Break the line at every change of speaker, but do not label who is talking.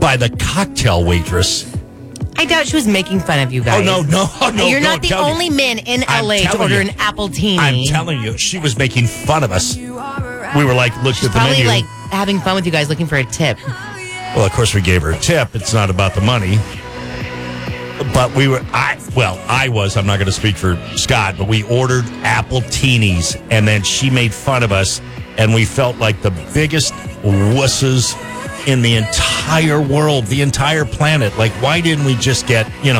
by the cocktail waitress.
I doubt she was making fun of you guys.
Oh, no.
You're not the only men in LA to order an Appletini.
I'm telling you, she was making fun of us. We were like, looked at the
probably
menu.
like having fun with you guys, looking for a tip.
Well, of course, we gave her a tip. It's not about the money. But I'm not going to speak for Scott, but we ordered Appletinis, and then she made fun of us, and we felt like the biggest wusses in the entire world, the entire planet. Like, why didn't we just get,